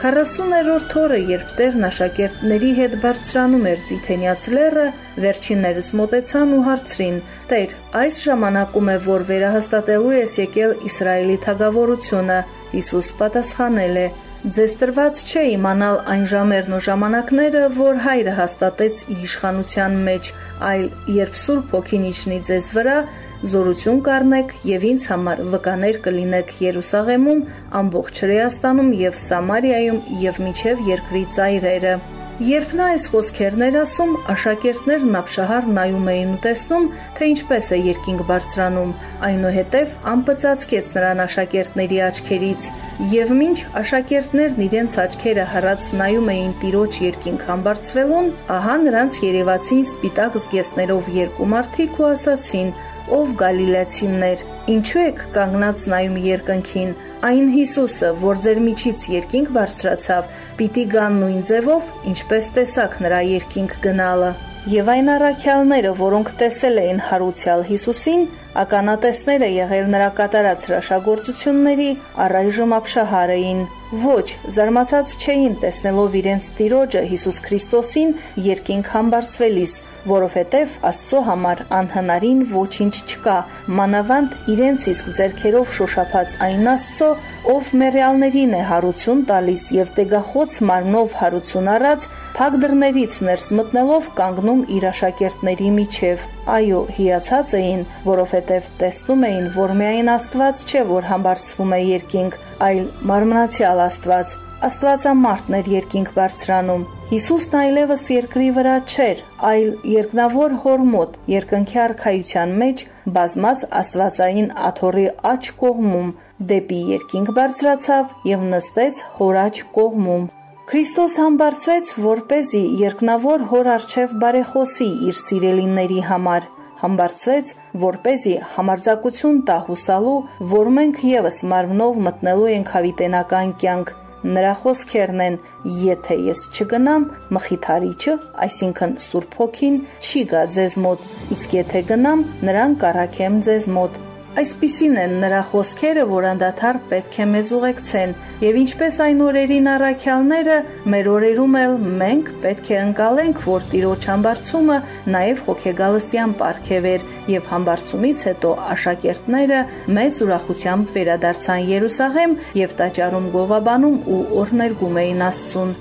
40-րդ օրը, երբ Տերն աշակերտների հետ բարձրանում էր Ձիթենյաց լեռը, վերջիններս մոտեցան ու հարցրին. «Տեր, այս ժամանակում է, որ վերահաստատելու ես եկել Իսրայելի թագավորությունը»։ Հիսուս պատասխանել է. «Ձեզ տրված չէ իմանալ այն ժամերն ու ժամանակները, որ Հայրը հաստատեց իր իշխանության մեջ, այլ երբ Սուրբ Հոգին իջնի ձեզ վրա, զորություն կառնեք և ինձ համար վկաներ կլինեք Երուսաղեմում, ամբողջ Հրեաստանում և Սամարիայում և մինչև երկրի ծայրերը»։ Երբ նա այս խոսքերն էր ասում, աշակերտներն ապշահար նայում էին ու տեսնում, թե ինչպես է երկինք բարձրանում, այնուհետև ամպը ծածկեց նրան աշակերտների աչքերից, և մինչ աշակերտներն իրենց աչքերը հառած նայում էին Տիրոջ երկինք համբարձվելուն, ահա նրանց երևացին սպիտակ զգեստներով երկու մարդիկ ու ասացին. «Ով Գալիլացիներ, ինչու եք կանգնած նայում երկնքին, այն Հիսուսը, որ ձեր միջից երկինք բարձրացավ, պիտի գա նույն ձևով, ինչպես տեսաք նրա երկինք գնալը»։ Եվ այն առաքյալները, որոնք տեսել էին հարուցյալ Հիսուսին, ականատեսները եղել նրա կատարած հրաշագործությունների, առայժմ ապշահար էին։ Ոչ, զարմացած չէին տեսնելով իրենց Տիրոջը Հիսուս Քրիստոսին երկինք համբարձվելիս, որովհետև Աստծո համար անհնարին ոչինչ չկա, մանավանդ իրենց իսկ ձեռքերով շոշափած այն Աստծո, ով մեռյալներին է հարություն տալիս և տեգախոց մարմնով հարություն առած, փակ դռներից ներս մտնելով կանգնում իր աշակերտների միջև։ Այո, հիացած էին, որովհետև տեսնում էին, որ միայն Աստված չէ, որ համբարձվում է երկինք, այլ մարմնացյալ Աստված, Աստվածամարտն էր երկինք բարձրանում։ Հիսուսն այլևս երկրի վրա չէր, այլ երկնավոր Հոր մոտ, երկնքի արքայության մեջ, բազմած աստվածային աթոռի աջ կողմում, դեպի երկինք բարձրացավ և նստեց Հոր աջ կողմում։ Քրիստոս համբարձվեց, որպեսզի երկնավոր Հոր առջև բարեխոսի իր սիրելիների համար, համբարձվեց, որպեսզի համարձակություն տա հուսալու, որ մենք ևս մարմնով մտնելու ենք հավիտենական կյանք։ Նրա խոսքերն են. «Եթե ես չգնամ, Մխիթարիչը, այսինքն Սուրբ Հոգին, չի գա ձեզ մոտ, իսկ եթե գնամ, նրան կառաքեմ ձեզ մոտ»։ Այսպիսին են նրա խոսքերը, որ անդադար պետք է մեզ ուղեկցեն, և ինչպես այն օրերին առաքյալները, մեր օրերում էլ մենք պետք է ընկալենք, որ Տիրոջ համբարձումը նաև հոգեգալստյան պարգև էր, և համբարձումից հետո աշակերտները մեծ ուրախությամբ վերադարձան Երուսաղեմ և տաճարում գովաբանում ու օրհներգում էին Աստծուն։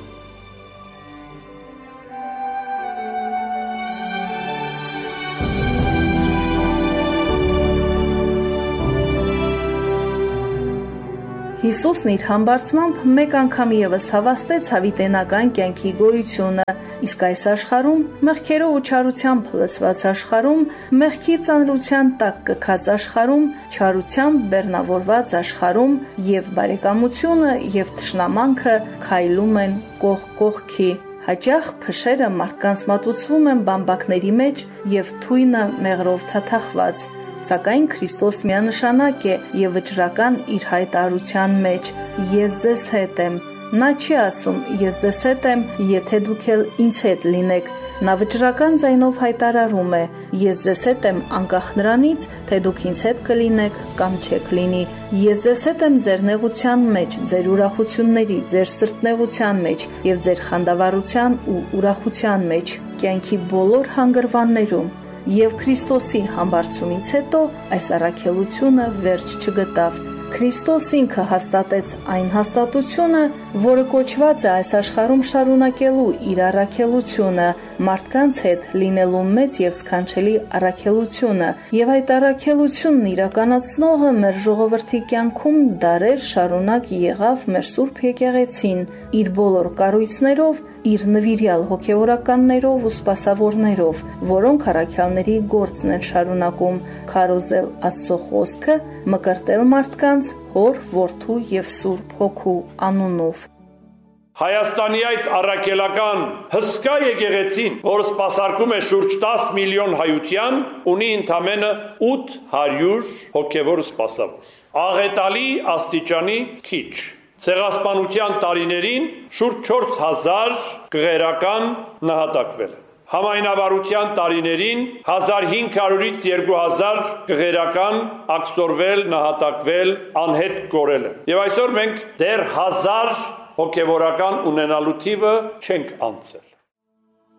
Հիսուսն իր համբարձմամբ մեկ անգամ ևս հավաստեց հավիտենական կյանքի գոյությունը, իսկ այս աշխարհում, մեղքերով ու չարությամբ լցված աշխարհում, մեղքի ծանրության տակ կքած աշխարհում, չարությամբ բեռնավորված աշխարհում և բարեկամությունը և թշնամանքը քայլում են կողք կողքի։ Հաճախ փշերը մարդկանց մատուցվում են բամբակների մեջ և թույնը մեղրով թաթախված։ Սակայն Քրիստոս միանշանակ է և վճռական իր հայտարարության մեջ. «Ես ձեզ հետ եմ»։ Նա չի ասում «Ես ձեզ հետ եմ, եթե դուք էլ ինձ հետ լինեք»։ Նա վճռական ձայնով հայտարարում է. «Ես ձեզ հետ եմ անկախ նրանից, թե դուք ինձ հետ կլինեք կամ չեք լինի։ Ես ձեզ հետ եմ ձեր նեղության մեջ, ձեր ուրախությունների, ձեր սրտնեղության մեջ և ձեր խանդավառության ու ուրախության մեջ, կյանքի բոլոր հանգրվաններում»։ Եվ Քրիստոսի համբարձումից հետո այս առաքելությունը վերջ չգտավ։ Քրիստոս ինքը հաստատեց այն հաստատությունը, որը կոչված է այս աշխարհում շարունակելու իր առաքելությունը, մարդկանց հետ լինելու մեծ և սքանչելի առաքելությունը, և այդ առաքելությունն իրականացնողը մեր ժողովրդի կյանքում դարեր շարունակ եղավ մեր Սուրբ Եկեղեցին, իր բոլոր կառույցներով, իր նվիրյալ հոգևորականներով ու սպասավորներով, որոնք առաքյալների գործն են շարունակում՝ քարոզել Աստծո խոսքը, մկրտել մարդկանց Հոր, Որդու և Սուրբ Հոգու անունով։ Հայաստանի այս առաքելական հսկա եկեղեցին, որ սպասարկում է շուրջ 10 միլիոն հայության, ունի ընդամենը 800 հոգևոր սպասավոր։ Աղետալի աստիճանի քիչ։ Ցեղասպանության տարիներին շուրջ 4000 գղերական նահատակվել։ Համայնավարության տարիներին 1500-ից 2000 գղերական աքսորվել, նահատակվել, անհետ կորել են։ Եվ այսօր մենք դեռ 1000 հոգևորական ունենալու թիվը չենք անցել։